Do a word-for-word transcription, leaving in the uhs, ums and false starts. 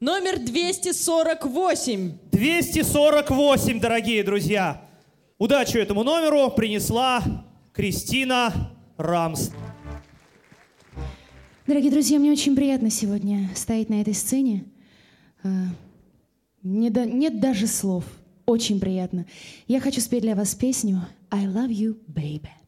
Номер двести сорок восемь. двести сорок восемь, дорогие друзья. Удачу этому номеру принесла Кристина Рамс. Дорогие друзья, мне очень приятно сегодня стоять на этой сцене. Не да, нет даже слов. Очень приятно. Я хочу спеть для вас песню «I love you, baby».